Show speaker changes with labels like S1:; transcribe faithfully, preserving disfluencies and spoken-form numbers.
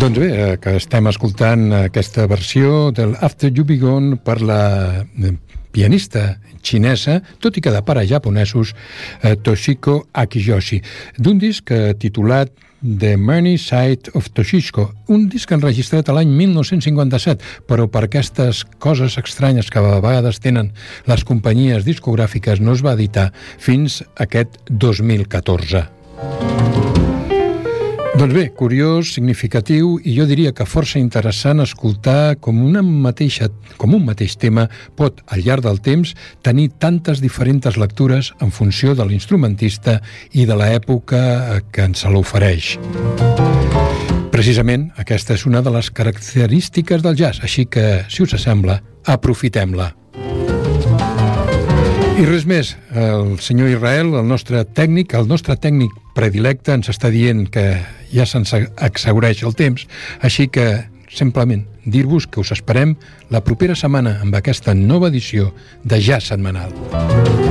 S1: Doncs bé, eh, que estem escoltant aquesta versió del After You Be Gone per la pianista xinesa, tot i que de pares japonesos, eh, Toshiko Akiyoshi, d'un disc eh, titulat The Many Side of Toshiko, un disc enregistrat a l'any mil nou-cents cinquanta-set, però per aquestes coses estranyes que a vegades tenen les companyies discogràfiques no es va editar fins aquest dos mil catorze. Doncs bé, curiós, significatiu i jo diria que força interessant escoltar com, una mateixa, com un mateix tema pot, al llarg del temps, tenir tantes diferents lectures en funció de l'instrumentista i de l'època que ens se l'ofereix. Precisament, aquesta és una de les característiques del jazz, així que, si us sembla, aprofitem-la. I res més, el senyor Israel, el nostre tècnic, el nostre tècnic predilecte, ens està dient que ja se'ns exhaureix el temps, així que simplement dir-vos que us esperem la propera setmana amb aquesta nova edició de Jazz Setmanal.